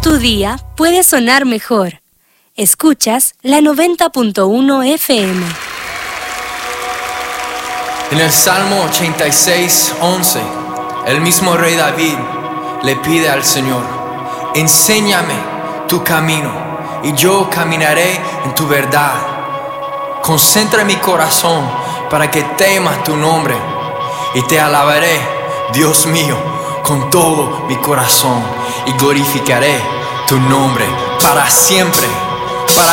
Tu día puede sonar mejor. Escuchas la 90.1 FM. En el Salmo 86:11, el mismo rey David le pide al Señor: enséñame tu camino y yo caminaré en tu verdad. Concentra mi corazón para que tema tu nombre y te alabaré, Dios mío, con todo mi corazón y glorificaré tu nombre para siempre.